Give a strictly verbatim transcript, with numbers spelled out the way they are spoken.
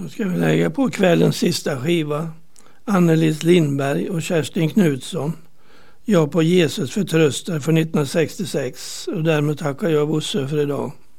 Då ska vi lägga på kvällens sista skiva. Annelies Lindberg och Kerstin Knutsson. Jag på Jesus förtröstar från nittonhundrasextiosex. Och därmed tackar jag Bosse för idag.